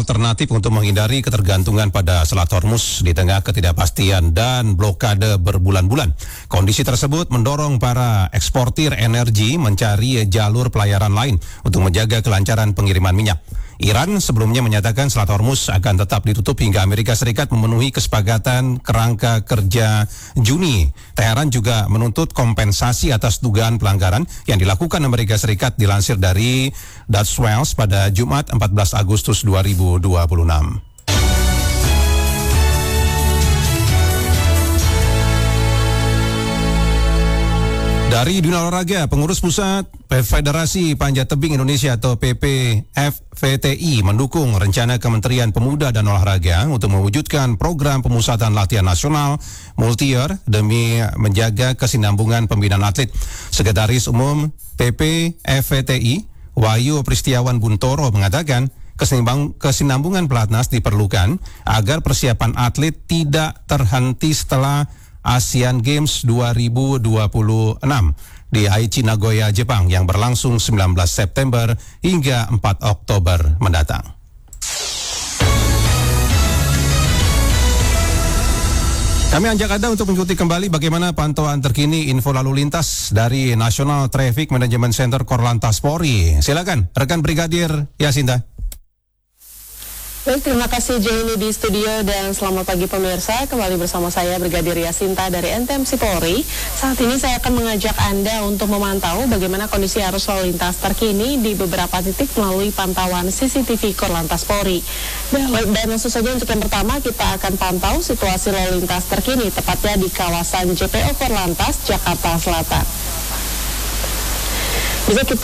alternatif untuk menghindari ketergantungan pada Selat Hormuz di tengah ketidakpastian dan blokade berbulan-bulan. Kondisi tersebut mendorong para eksportir energi mencari jalur pelayaran lain untuk menjaga kelancaran pengiriman minyak. Iran sebelumnya menyatakan Selat Hormuz akan tetap ditutup hingga Amerika Serikat memenuhi kesepakatan kerangka kerja Juni. Teheran juga menuntut kompensasi atas dugaan pelanggaran yang dilakukan Amerika Serikat, dilansir dari Dutch Welles pada Jumat 14 Agustus 2026. Dari dunia olahraga, pengurus pusat Federasi Panjat Tebing Indonesia atau PPFVTI mendukung rencana Kementerian Pemuda dan Olahraga untuk mewujudkan program pemusatan latihan nasional multi-year demi menjaga kesinambungan pembinaan atlet. Sekretaris Umum PPFVTI, Wahyu Pristiawan Buntoro, mengatakan kesinambungan pelatnas diperlukan agar persiapan atlet tidak terhenti setelah Asian Games 2026 di Aichi, Nagoya, Jepang yang berlangsung 19 September hingga 4 Oktober mendatang. Kami ajak Anda untuk mengikuti kembali bagaimana pantauan terkini info lalu lintas dari National Traffic Management Center Korlantas Polri. Silakan, rekan Brigadir Yasinta. Baik, terima kasih Jenny di studio dan selamat pagi pemirsa. Kembali bersama saya Brigadir Yasinta dari NTMC Polri. Saat ini saya akan mengajak Anda untuk memantau bagaimana kondisi arus lalu lintas terkini di beberapa titik melalui pantauan CCTV Korlantas Polri. Dan langsung saja untuk yang pertama kita akan pantau situasi lalu lintas terkini tepatnya di kawasan JPO Korlantas Jakarta Selatan. Bisa kita